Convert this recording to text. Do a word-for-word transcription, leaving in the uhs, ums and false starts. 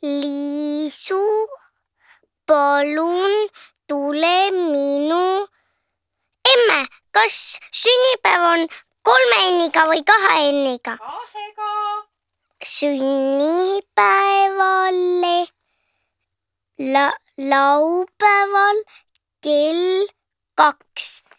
Liisu, palun tule minu emme, kas sünnipäev on kolme enniga või kahe enniga? Kahega. Sünnipäevale la laupäeval kell kaks.